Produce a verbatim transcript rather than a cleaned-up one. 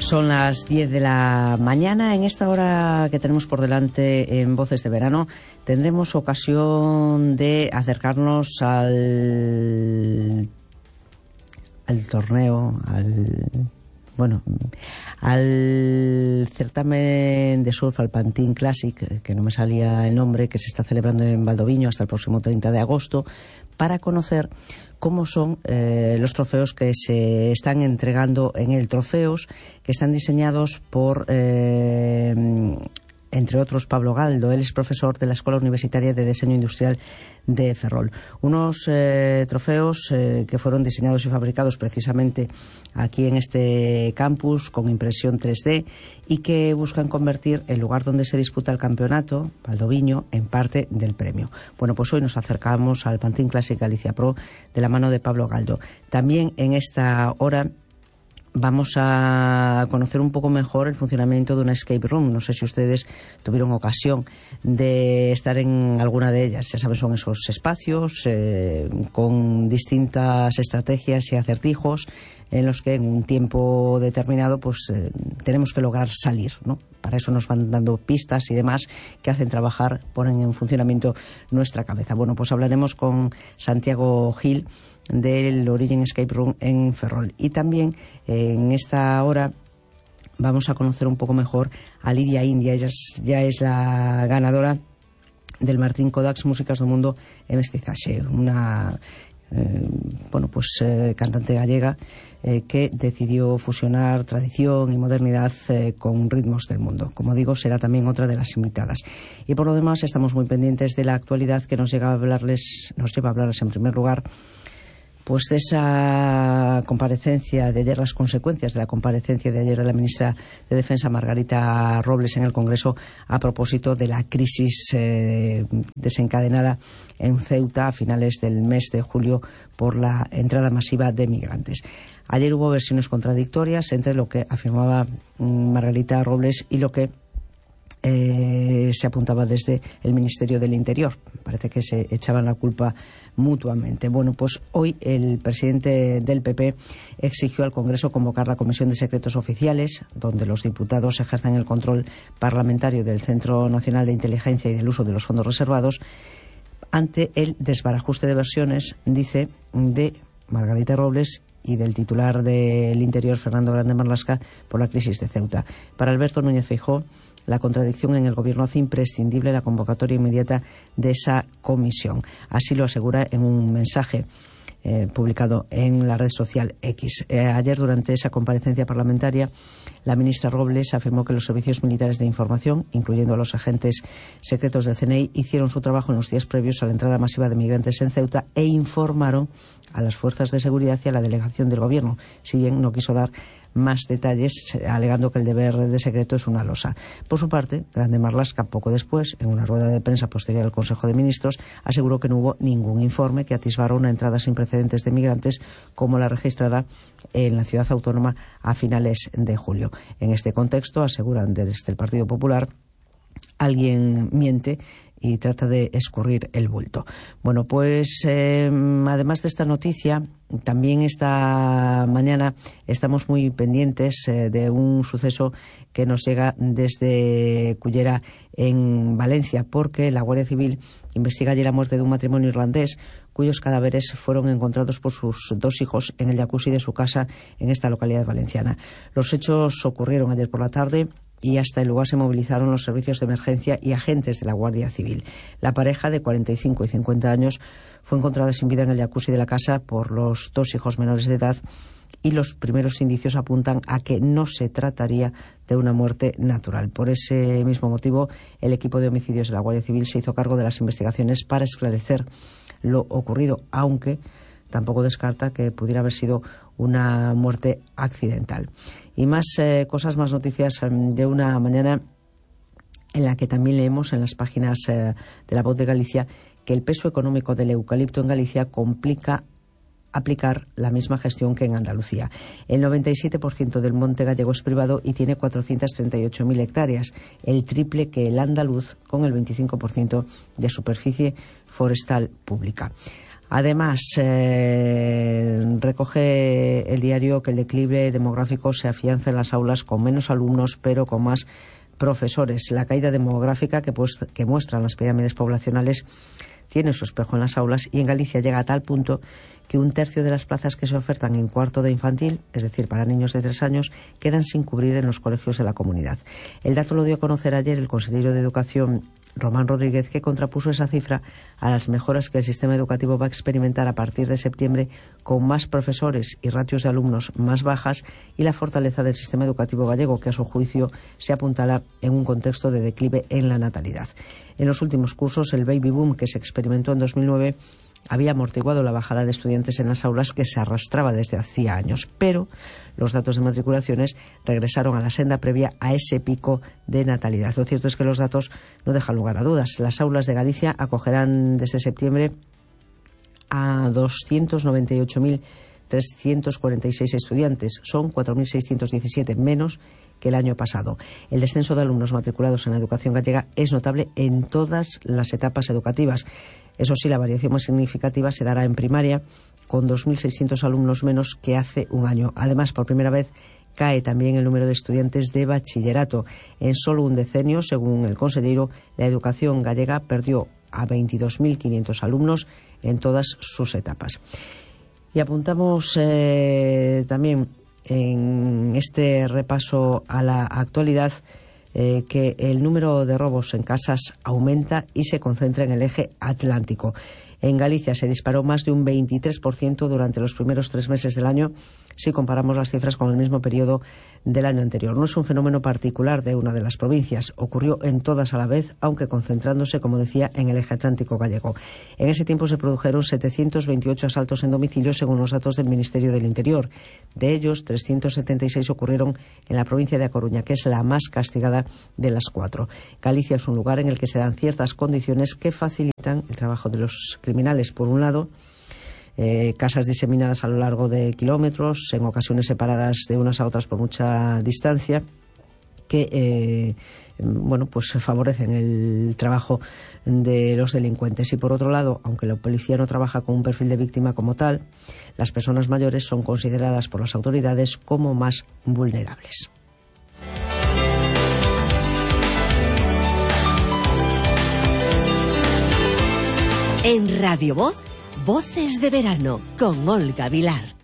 Son las diez de la mañana. En esta hora que tenemos por delante en Voces de Verano tendremos ocasión de acercarnos al, al torneo, al bueno, al certamen de surf, al Pantin Classic, que no me salía el nombre, que se está celebrando en Valdoviño hasta el próximo treinta de agosto, para conocer cómo son eh, los trofeos que se están entregando en el Trofeos, que están diseñados por, eh, entre otros, Pablo Galdo. Él es profesor de la Escuela Universitaria de Diseño Industrial de Ferrol. Unos eh, trofeos eh, que fueron diseñados y fabricados precisamente aquí en este campus con impresión tres D y que buscan convertir el lugar donde se disputa el campeonato, Valdoviño, en parte del premio. Bueno, pues hoy nos acercamos al Pantin Classic Galicia Pro de la mano de Pablo Galdo. También en esta hora vamos a conocer un poco mejor el funcionamiento de una escape room. No sé si ustedes tuvieron ocasión de estar en alguna de ellas. Ya saben, son esos espacios eh, con distintas estrategias y acertijos en los que en un tiempo determinado pues eh, tenemos que lograr salir, ¿no? Para eso nos van dando pistas y demás que hacen trabajar, ponen en funcionamiento nuestra cabeza. Bueno, pues hablaremos con Santiago Gil del Origin Escape Room en Ferrol. Y también eh, en esta hora vamos a conocer un poco mejor a Lidia India. Ella es, ya es la ganadora del Martín Kodaks Músicas do Mundo en Mestizaxe, una eh, bueno pues eh, cantante gallega eh, que decidió fusionar tradición y modernidad eh, con ritmos del mundo. Como digo, será también otra de las invitadas. Y por lo demás estamos muy pendientes de la actualidad que nos llega a hablarles, nos lleva a hablarles en primer lugar pues de esa comparecencia de ayer, las consecuencias de la comparecencia de ayer de la ministra de Defensa, Margarita Robles, en el Congreso a propósito de la crisis eh, desencadenada en Ceuta a finales del mes de julio por la entrada masiva de migrantes. Ayer hubo versiones contradictorias entre lo que afirmaba Margarita Robles y lo que Eh, se apuntaba desde el Ministerio del Interior. Parece que se echaban la culpa mutuamente. Bueno, pues hoy el presidente del P P exigió al Congreso convocar la Comisión de Secretos Oficiales, donde los diputados ejercen el control parlamentario del Centro Nacional de Inteligencia y del uso de los fondos reservados, ante el desbarajuste de versiones, dice, de Margarita Robles y del titular del Interior, Fernando Grande Marlaska, por la crisis de Ceuta. Para Alberto Núñez Feijóo, la contradicción en el Gobierno hace imprescindible la convocatoria inmediata de esa comisión. Así lo asegura en un mensaje eh, publicado en la red social X. Eh, ayer, durante esa comparecencia parlamentaria, la ministra Robles afirmó que los servicios militares de información, incluyendo a los agentes secretos del C N I, hicieron su trabajo en los días previos a la entrada masiva de migrantes en Ceuta e informaron a las fuerzas de seguridad y a la delegación del Gobierno, si bien no quiso dar más detalles, alegando que el deber de secreto es una losa. Por su parte, Grande Marlaska, poco después, en una rueda de prensa posterior al Consejo de Ministros, aseguró que no hubo ningún informe que atisbara una entrada sin precedentes de migrantes como la registrada en la ciudad autónoma a finales de julio. En este contexto, aseguran desde el Partido Popular, alguien miente y trata de escurrir el bulto. Bueno, pues eh, además de esta noticia, también esta mañana estamos muy pendientes eh, de un suceso que nos llega desde Cullera, en Valencia, porque la Guardia Civil investiga ayer la muerte de un matrimonio irlandés cuyos cadáveres fueron encontrados por sus dos hijos en el jacuzzi de su casa en esta localidad valenciana. Los hechos ocurrieron ayer por la tarde y hasta el lugar se movilizaron los servicios de emergencia y agentes de la Guardia Civil. La pareja, de cuarenta y cinco y cincuenta años, fue encontrada sin vida en el jacuzzi de la casa por los dos hijos menores de edad, y los primeros indicios apuntan a que no se trataría de una muerte natural. Por ese mismo motivo, el equipo de homicidios de la Guardia Civil se hizo cargo de las investigaciones para esclarecer lo ocurrido, aunque tampoco descarta que pudiera haber sido una muerte accidental. Y más eh, cosas, más noticias eh, de una mañana en la que también leemos en las páginas eh, de La Voz de Galicia que el peso económico del eucalipto en Galicia complica aplicar la misma gestión que en Andalucía. El noventa y siete por ciento del monte gallego es privado y tiene cuatrocientas treinta y ocho mil hectáreas, el triple que el andaluz, con el veinticinco por ciento de superficie forestal pública. Además, eh, recoge el diario que el declive demográfico se afianza en las aulas con menos alumnos, pero con más profesores. La caída demográfica que, pues, que muestran las pirámides poblacionales tiene su espejo en las aulas, y en Galicia llega a tal punto que un tercio de las plazas que se ofertan en cuarto de infantil, es decir, para niños de tres años, quedan sin cubrir en los colegios de la comunidad. El dato lo dio a conocer ayer el consejero de Educación, Román Rodríguez, que contrapuso esa cifra a las mejoras que el sistema educativo va a experimentar a partir de septiembre, con más profesores y ratios de alumnos más bajas, y la fortaleza del sistema educativo gallego, que a su juicio se apuntala en un contexto de declive en la natalidad. En los últimos cursos, el baby boom que se experimentó en dos mil nueve había amortiguado la bajada de estudiantes en las aulas que se arrastraba desde hacía años, pero los datos de matriculaciones regresaron a la senda previa a ese pico de natalidad. Lo cierto es que los datos no dejan lugar a dudas. Las aulas de Galicia acogerán desde septiembre a doscientos noventa y ocho mil trescientos cuarenta y seis estudiantes. Son cuatro mil seiscientos diecisiete menos que el año pasado. El descenso de alumnos matriculados en la educación gallega es notable en todas las etapas educativas. Eso sí, la variación más significativa se dará en primaria, con dos mil seiscientos alumnos menos que hace un año. Además, por primera vez cae también el número de estudiantes de bachillerato. En solo un decenio, según el consejero, la educación gallega perdió a veintidós mil quinientos alumnos en todas sus etapas. Y apuntamos eh, también en este repaso a la actualidad eh, que el número de robos en casas aumenta y se concentra en el eje atlántico. En Galicia se disparó más de un veintitrés por ciento durante los primeros tres meses del año, si comparamos las cifras con el mismo periodo del año anterior. No es un fenómeno particular de una de las provincias, ocurrió en todas a la vez, aunque concentrándose, como decía, en el eje atlántico gallego. En ese tiempo se produjeron setecientos veintiocho asaltos en domicilio, según los datos del Ministerio del Interior. De ellos, trescientos setenta y seis ocurrieron en la provincia de A Coruña, que es la más castigada de las cuatro. Galicia es un lugar en el que se dan ciertas condiciones que facilitan el trabajo de los criminales. Por un lado, eh, casas diseminadas a lo largo de kilómetros, en ocasiones separadas de unas a otras por mucha distancia, que eh, bueno, pues favorecen el trabajo de los delincuentes. Y por otro lado, aunque la policía no trabaja con un perfil de víctima como tal, las personas mayores son consideradas por las autoridades como más vulnerables. En Radio Voz, Voces de Verano, con Olga Vilar.